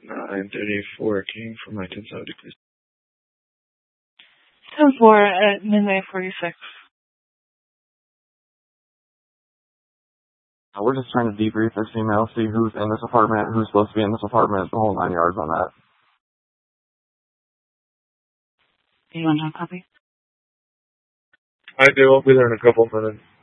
9:34 King for my 1070, please. 10-4 at midnight 46. We're just trying to debrief this email, see who's in this apartment, who's supposed to be in this apartment, the whole 9 yards on that. Do you want to copy? I do. I'll be there in a couple minutes.